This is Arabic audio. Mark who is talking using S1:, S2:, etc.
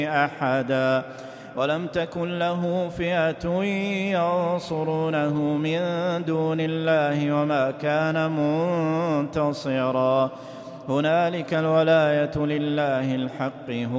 S1: أحدا ولم تكن له فئة ينصرونه من دون الله وما كان منتصرا هنالك الولاية لله الحق